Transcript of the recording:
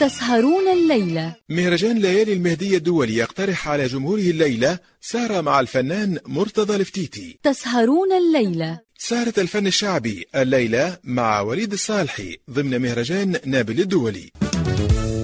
تسهرون الليلة. مهرجان ليالي المهدية الدولي يقترح على جمهوره الليلة سهرة مع الفنان مرتضى الفتيتي. تسهرون الليلة. سهرة الفن الشعبي الليلة مع وليد الصالحي ضمن مهرجان نابل الدولي.